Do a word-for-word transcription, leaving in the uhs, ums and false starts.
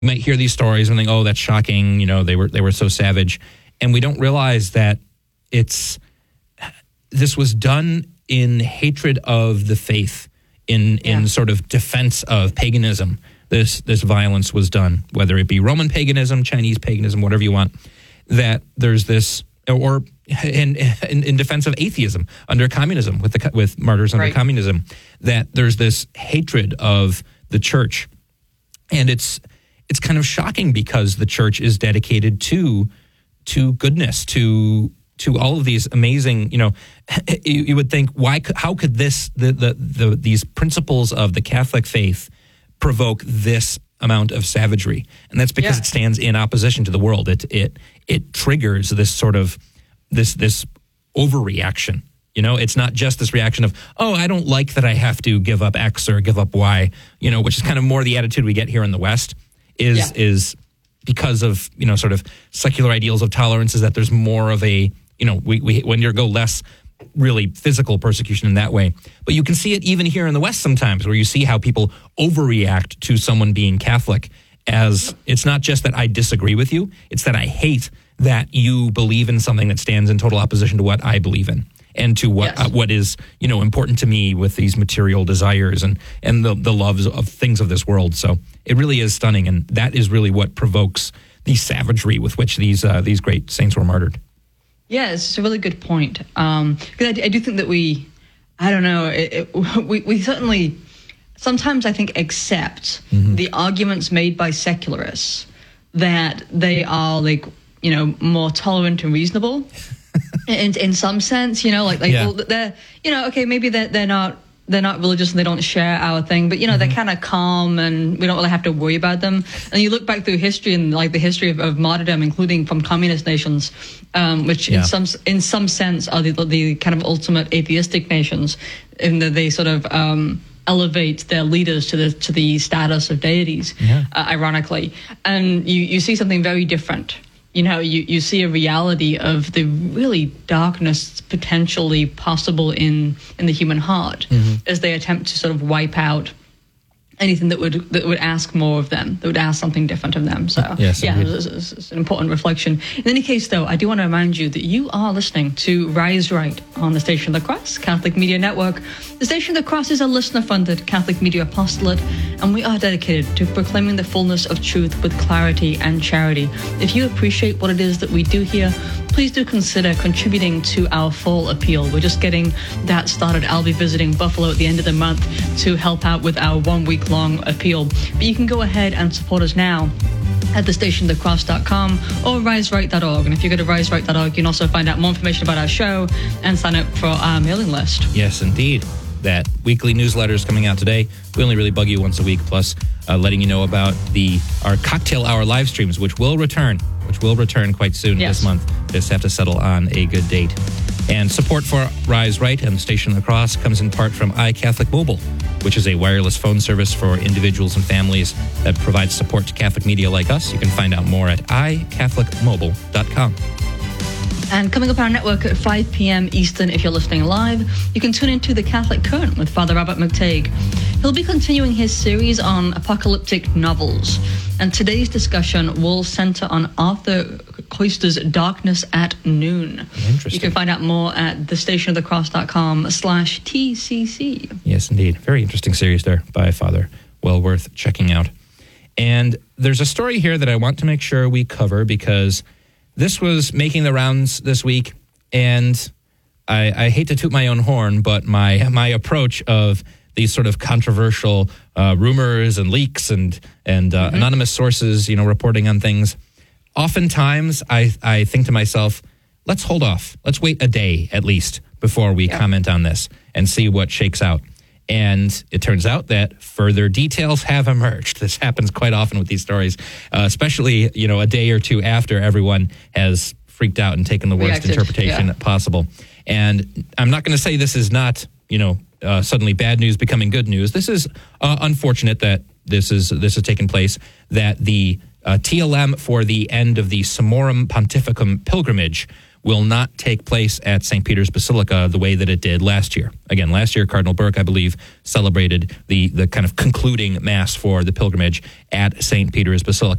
You might hear these stories and think, oh, that's shocking. You know, they were they were so savage. And we don't realize that it's this was done in hatred of the faith, in yeah. in sort of defense of paganism. This this violence was done, whether it be Roman paganism, Chinese paganism, whatever you want. That there's this, or in in, in defense of atheism under communism, with the with martyrs under right. communism. That there's this hatred of the church, and it's it's kind of shocking because the church is dedicated to to goodness, to to all of these amazing, you know, you, you would think, why? Could, how could this the, the the these principles of the Catholic faith provoke this amount of savagery? And that's because yeah. it stands in opposition to the world. It it it triggers this sort of this this overreaction. You know, it's not just this reaction of, oh, I don't like that I have to give up X or give up Y, you know, which is kind of more the attitude we get here in the West is yeah. is because of, you know, sort of secular ideals of tolerance, is that there's more of a, you know, we, we when you go less really physical persecution in that way. But you can see it even here in the West sometimes, where you see how people overreact to someone being Catholic, as it's not just that I disagree with you, it's that I hate that you believe in something that stands in total opposition to what I believe in and to what yes. uh, what is, you know, important to me with these material desires and, and the, the loves of things of this world. So it really is stunning, and that is really what provokes the savagery with which these uh, these great saints were martyred. Yeah, it's a really good point. Um, because I, I do think that we, I don't know, it, it, we, we certainly sometimes I think accept mm-hmm. the arguments made by secularists that they are like, you know, more tolerant and reasonable in in some sense, you know, like, like yeah. well, they're, you know, okay, maybe they're, they're not, they're not religious and they don't share our thing, but, you know, mm-hmm. they're kind of calm and we don't really have to worry about them. And you look back through history and like the history of, of martyrdom, including from communist nations, um, which yeah. in some in some sense are the, the kind of ultimate atheistic nations, in that they sort of um, elevate their leaders to the to the status of deities, yeah. uh, ironically. And you, you see something very different. You know, you, you see a reality of the really darkness potentially possible in, in the human heart mm-hmm. as they attempt to sort of wipe out anything that would that would ask more of them, that would ask something different of them. So, yes, yeah, it's, it's, it's an important reflection. In any case, though, I do want to remind you that you are listening to Rise Right on the Station of the Cross, Catholic Media Network. The Station of the Cross is a listener-funded Catholic media apostolate, and we are dedicated to proclaiming the fullness of truth with clarity and charity. If you appreciate what it is that we do here, please do consider contributing to our fall appeal. We're just getting that started. I'll be visiting Buffalo at the end of the month to help out with our one-week-long appeal. But you can go ahead and support us now at the station the cross dot com or rise right dot org. And if you go to rise right dot org, you can also find out more information about our show and sign up for our mailing list. Yes, indeed. That weekly newsletter is coming out today. We only really bug you once a week, plus uh, letting you know about the our cocktail hour live streams, which will return, which will return quite soon yes. this month. Just have to settle on a good date. And support for Rise Right and the Station of the Cross comes in part from iCatholic Mobile, which is a wireless phone service for individuals and families that provides support to Catholic media like us. You can find out more at i catholic mobile dot com. And coming up on our network at five p.m. Eastern, if you're listening live, you can tune into The Catholic Current with Father Robert McTague. He'll be continuing his series on apocalyptic novels. And today's discussion will center on Arthur Koister's Darkness at Noon. Interesting. You can find out more at the station of the cross dot com slash T C C. Yes, indeed. Very interesting series there by Father. Well worth checking out. And there's a story here that I want to make sure we cover, because this was making the rounds this week, and I, I hate to toot my own horn, but my my approach of these sort of controversial uh, rumors and leaks and and uh, mm-hmm. anonymous sources, you know, reporting on things, oftentimes I I think to myself, let's hold off. Let's wait a day at least before we yeah. comment on this and see what shakes out. And it turns out that further details have emerged. This happens quite often with these stories, uh, especially, you know, a day or two after everyone has freaked out and taken the worst Reacted, interpretation yeah. possible. And I'm not going to say this is not, you know, uh, suddenly bad news becoming good news. This is uh, unfortunate that this is this has taken place, that the uh, T L M for the end of the Summorum Pontificum pilgrimage will not take place at Saint Peter's Basilica the way that it did last year. Again, last year, Cardinal Burke, I believe, celebrated the, the kind of concluding Mass for the pilgrimage at Saint Peter's Basilica.